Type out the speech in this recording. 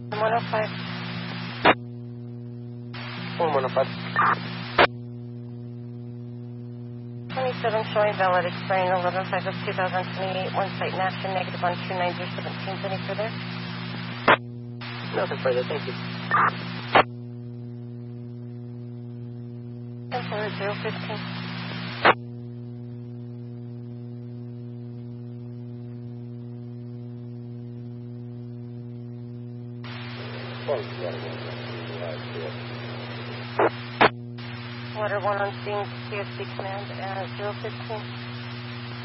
105. 105. 27 showing valid expiring 11/5 of 2028. One site in action, negative on 29017. Any further? Nothing further, thank you. 015. Water 1 on scene, CSC command at 015.